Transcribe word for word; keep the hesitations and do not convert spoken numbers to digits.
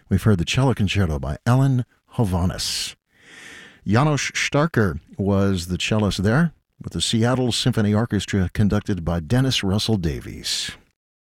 we've heard the Cello Concerto by Ellen Hovhaness. János Starker was the cellist there, with the Seattle Symphony Orchestra conducted by Dennis Russell Davies.